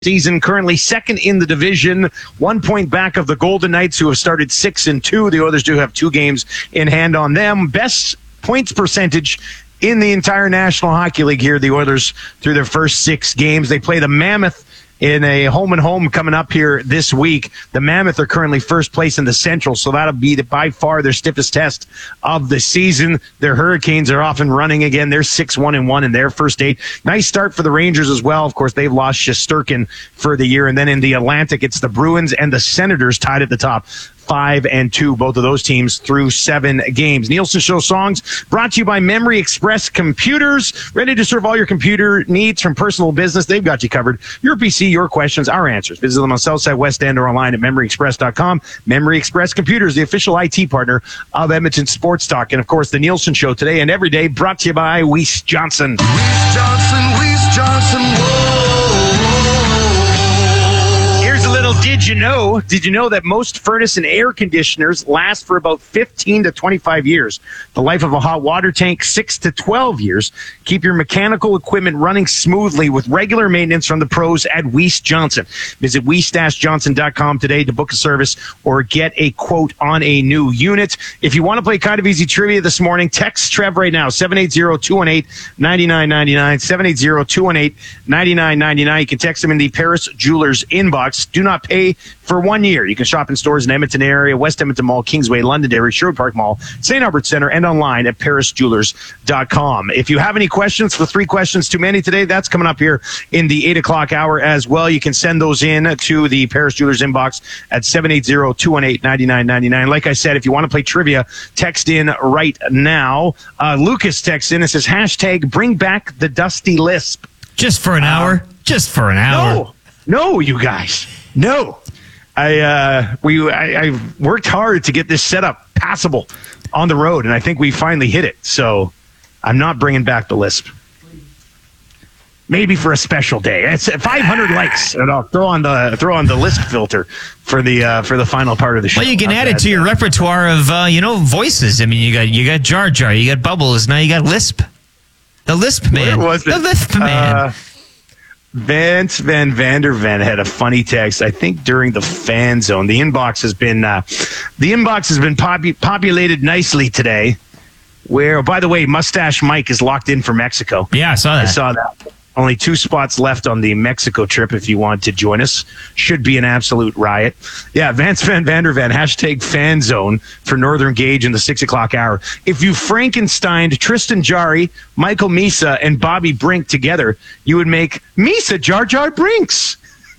season, currently second in the division, 1 point back of the Golden Knights, who have started 6-2. The Oilers do have 2 games in hand on them. Best points percentage in the entire National Hockey League here, the Oilers, through their first 6 games. They play the Mammoth in a home-and-home coming up here this week. The Mammoth are currently first place in the Central, so that'll be by far their stiffest test of the season. Their Hurricanes are off and running again. They're 6-1-1 in their first 8. Nice start for the Rangers as well. Of course, they've lost Shesterkin for the year. And then in the Atlantic, it's the Bruins and the Senators tied at the top, 5-2, both of those teams through 7 games. Nielsen Show songs brought to you by Memory Express Computers. Ready to serve all your computer needs from personal business. They've got you covered. Your PC, your questions, our answers. Visit them on Southside, West End, or online at MemoryExpress.com. Memory Express Computers, the official IT partner of Edmonton Sports Talk. And, of course, the Nielsen Show today and every day brought to you by Weiss Johnson. Weiss Johnson, whoa. Did you know that most furnace and air conditioners last for about 15 to 25 years? The life of a hot water tank, 6 to 12 years. Keep your mechanical equipment running smoothly with regular maintenance from the pros at Weiss Johnson. Visit Weiss-Johnson.com today to book a service or get a quote on a new unit. If you want to play Kind of Easy Trivia this morning, text Trev right now, 780-218-9999, 780-218-9999. You can text him in the Paris Jewelers inbox. Do not pay for 1 year. You can shop in stores in Edmonton area, West Edmonton Mall, Kingsway, Londonderry, Sherwood Park Mall, St. Albert Center, and online at parisjewelers.com. If you have any questions for 3 questions too many today, that's coming up here in the 8 o'clock hour as well. You can send those in to the Paris Jewelers inbox at 780-218-9999. Like I said, if you want to play trivia, text in right now. Lucas texts in and says, hashtag bring back the Dusty Lisp. Just for an hour. Just for an hour. No, you guys. No. I worked hard to get this setup passable on the road, and I think we finally hit it. So I'm not bringing back the Lisp. Maybe for a special day. It's 500 likes, and I'll throw on the Lisp filter for the final part of the show. Well, you can add it to your repertoire of voices. I mean, you got Jar Jar, you got Bubbles, now you got Lisp. The Lisp man. Where was it? The Lisp man. Vance Van Vanderven had a funny text, I think, during the fan zone. The inbox has been populated nicely today. Where, by the way, Mustache Mike is locked in for Mexico. Yeah, I saw that. Only 2 spots left on the Mexico trip if you want to join us. Should be an absolute riot. Yeah, Vance Van Vanderven, hashtag fan zone for Northern Gauge in the 6 o'clock hour. If you Frankensteined Tristan Jarry, Michael Misa, and Bobby Brink together, you would make Misa Jar Jar Brinks.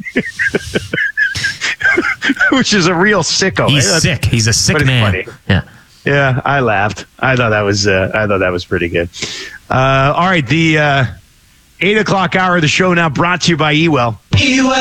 Which is a real sicko. He's sick. He's a sick man. Funny. Yeah, I laughed. I thought that was pretty good. All right, the 8 o'clock hour of the show now brought to you by Ewell.